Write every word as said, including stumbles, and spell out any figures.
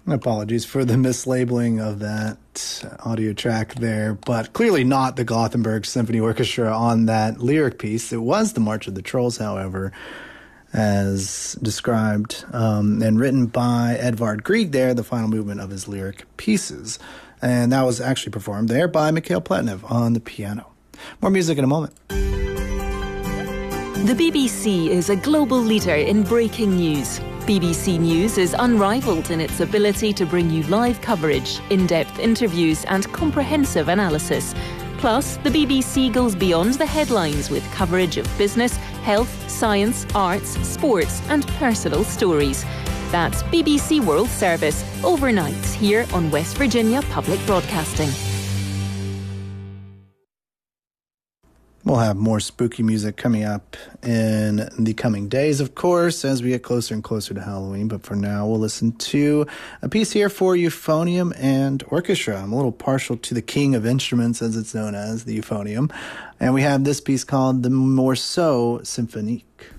Apologies for the mislabeling of that audio track there, but clearly not the Gothenburg Symphony Orchestra on that lyric piece. It was the March of the Trolls, however, as described um, and written by Edvard Grieg there, the final movement of his lyric pieces. And that was actually performed there by Mikhail Pletnev on the piano. More music in a moment. The B B C is a global leader in breaking news. B B C News is unrivaled in its ability to bring you live coverage, in-depth interviews and comprehensive analysis. Plus, the B B C goes beyond the headlines with coverage of business, health, science, arts, sports and personal stories. That's B B C World Service, overnight here on West Virginia Public Broadcasting. We'll have more spooky music coming up in the coming days, of course, as we get closer and closer to Halloween. But for now, we'll listen to a piece here for euphonium and orchestra. I'm a little partial to the king of instruments, as it's known as, the euphonium. And we have this piece called the Morceau Symphonique.